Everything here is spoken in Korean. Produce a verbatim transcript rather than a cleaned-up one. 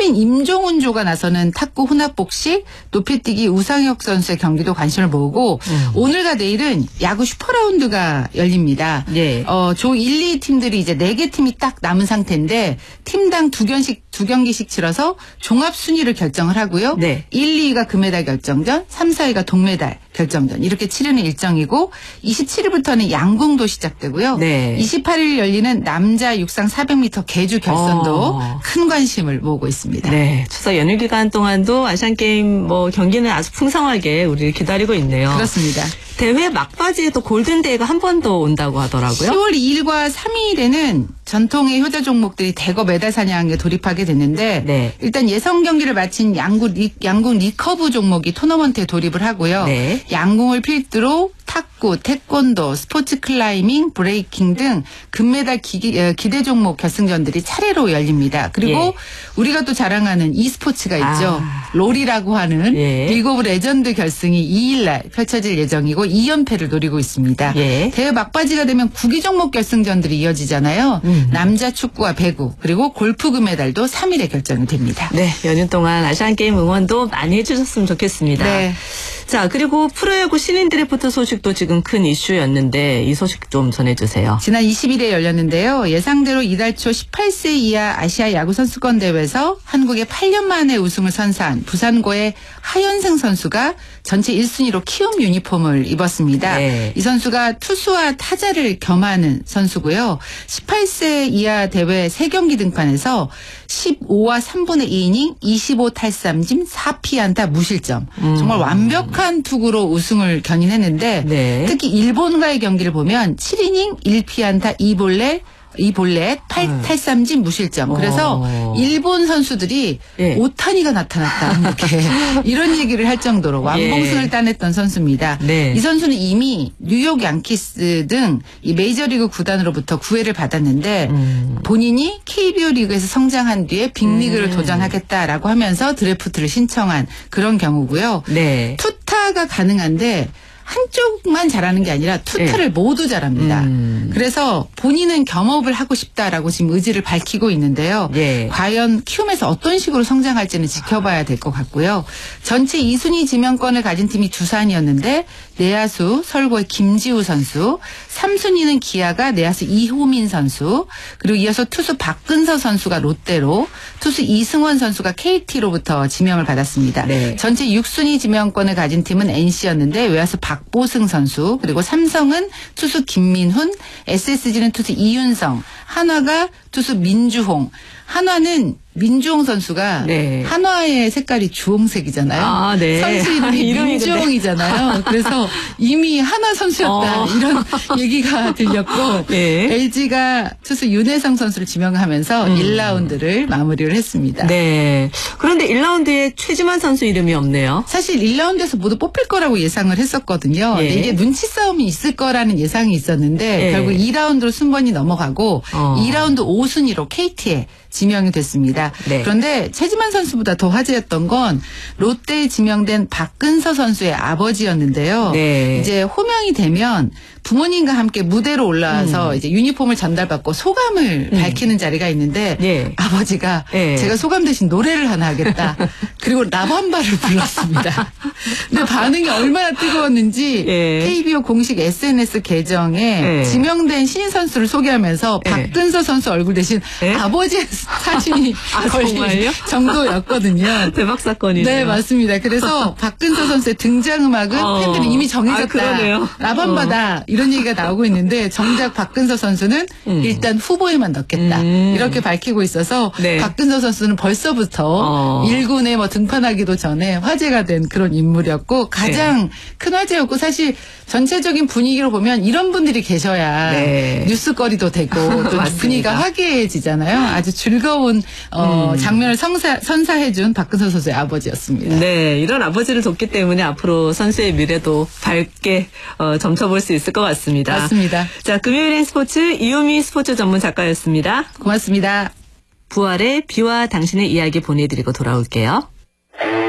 신인 임종훈조가 나서는 탁구 혼합복식, 높이뛰기 우상혁 선수의 경기도 관심을 모으고 음. 오늘과 내일은 야구 슈퍼라운드가 열립니다. 네. 어, 조 일, 이 팀들이 이제 네 개 팀이 딱 남은 상태인데 팀당 두 경기씩 두 경기씩 치러서 종합 순위를 결정을 하고요. 네. 일, 이 위가 금메달 결정전, 삼, 사 위가 동메달 결정전 이렇게 치르는 일정이고 이십칠 일부터는 양궁도 시작되고요. 네. 이십팔 일 열리는 남자 육상 사백 미터 계주 결선도 어. 큰 관심을 모으고 있습니다. 네, 추석 연휴 기간 동안도 아시안 게임 뭐 경기는 아주 풍성하게 우리를 기다리고 있네요. 그렇습니다. 대회 막바지에 또 골든데이가 한 번 더 온다고 하더라고요. 시월 이 일과 삼 일에는 전통의 효자 종목들이 대거 메달 사냥에 돌입하게 됐는데 네. 일단 예선 경기를 마친 양궁, 리, 양궁 리커브 종목이 토너먼트에 돌입을 하고요. 네. 양궁을 필두로 탁구, 태권도, 스포츠 클라이밍, 브레이킹 등 금메달 기기, 기대 종목 결승전들이 차례로 열립니다. 그리고 예. 우리가 또 자랑하는 e스포츠가 있죠. 아. 롤이라고 하는 예. 리그 오브 레전드 결승이 이 일날 펼쳐질 예정이고 이 연패를 노리고 있습니다. 예. 대회 막바지가 되면 구기 종목 결승전들이 이어지잖아요. 음. 남자 축구와 배구 그리고 골프 금메달도 삼 일에 결정이 됩니다. 네, 연휴 동안 아시안게임 응원도 많이 해주셨으면 좋겠습니다. 네. 자, 그리고 프로야구 신인 드래프트 소식도 지금 큰 이슈였는데 이 소식 좀 전해주세요. 지난 이십 일에 열렸는데요. 예상대로 이달 초 십팔 세 이하 아시아 야구 선수권 대회에서 한국의 팔 년 만에 우승을 선사한 부산고의 하현승 선수가 전체 일 순위로 키움 유니폼을 입었습니다. 네. 이 선수가 투수와 타자를 겸하는 선수고요. 십팔 세 이하 대회 세 경기 등판에서 십오와 삼분의 이 이닝, 이십오 탈삼진, 사 피안타 무실점. 음. 정말 완벽한 투구로 우승을 견인했는데 네. 특히 일본과의 경기를 보면 칠 이닝, 일 피안타, 이 볼넷, 이 볼넷, 팔 탈삼진 무실점. 그래서 오. 일본 선수들이 예. 오타니가 나타났다. 이렇게 이런 얘기를 할 정도로 완봉승을 예. 따냈던 선수입니다. 네. 이 선수는 이미 뉴욕 양키스 등 이 메이저리그 구단으로부터 구애를 받았는데 음. 본인이 케이비오 리그에서 성장한 뒤에 빅리그를 음. 도전하겠다라고 하면서 드래프트를 신청한 그런 경우고요. 네. 투타가 가능한데 한쪽만 잘하는 게 아니라 투타를 네. 모두 잘합니다. 음. 그래서 본인은 겸업을 하고 싶다라고 지금 의지를 밝히고 있는데요. 네. 과연 키움에서 어떤 식으로 성장할지는 지켜봐야 될 것 같고요. 전체 이 순위 지명권을 가진 팀이 두산이었는데 내야수 설고의 김지우 선수, 삼 순위는 기아가 내야수 이호민 선수, 그리고 이어서 투수 박근서 선수가 롯데로, 투수 이승원 선수가 케이티로부터 지명을 받았습니다. 네. 전체 육 순위 지명권을 가진 팀은 엔씨였는데 외야수 박보승 선수, 그리고 삼성은 투수 김민훈, 에스에스지는 투수 이윤성, 한화가 투수 민주홍. 한화는 민주홍 선수가 네. 한화의 색깔이 주홍색이잖아요. 아, 네. 선수 이름이 민주홍이잖아요. 그래서 이미 한화 선수였다. 어. 이런 얘기가 들렸고 네. 엘지가 투수 윤혜성 선수를 지명하면서 음. 일 라운드를 마무리를 했습니다. 네. 그런데 일 라운드에 최지만 선수 이름이 없네요. 사실 일 라운드에서 모두 뽑힐 거라고 예상을 했었거든요. 예. 이게 눈치 싸움이 있을 거라는 예상이 있었는데 예. 결국 이 라운드로 순번이 넘어가고 어. 이 라운드 오 순위로 케이티에 지명이 됐습니다. 네. 그런데 최지만 선수보다 더 화제였던 건 롯데에 지명된 박근서 선수의 아버지였는데요. 네. 이제 호명이 되면 부모님과 함께 무대로 올라와서 음. 이제 유니폼을 전달받고 소감을 음. 밝히는 자리가 있는데 네. 아버지가 네. 제가 소감 대신 노래를 하나 하겠다. 그리고 라밤바를 불렀습니다. 근데 반응이 얼마나 뜨거웠는지 네. 케이비오 공식 에스엔에스 계정에 네. 지명된 신인 선수를 소개하면서 네. 박근서 선수 얼굴 대신 네? 아버지의 사진이 아, 걸릴 정도였거든요. 대박 사건이네요. 네, 맞습니다. 그래서 박근서 선수의 등장음악은 어. 팬들은 이미 정해졌다. 아, 라밤바다. 어. 이런 얘기가 나오고 있는데 정작 박근서 선수는 음. 일단 후보에만 넣겠다. 음. 이렇게 밝히고 있어서 네. 박근서 선수는 벌써부터 어. 일 군에 뭐 등판하기도 전에 화제가 된 그런 인물이었고 가장 네. 큰 화제였고 사실 전체적인 분위기로 보면 이런 분들이 계셔야 네. 뉴스거리도 되고 또 분위기가 화기애애지잖아요. 아주 즐거운 어, 음. 장면을 성사, 선사해준 박근서 선수의 아버지였습니다. 네, 이런 아버지를 뒀기 때문에 앞으로 선수의 미래도 밝게 어, 점쳐볼 수 있을 것 같습니다. 맞습니다. 자, 금요일엔 스포츠 이유미 스포츠 전문 작가였습니다. 고맙습니다. 부활의 비와 당신의 이야기 보내드리고 돌아올게요.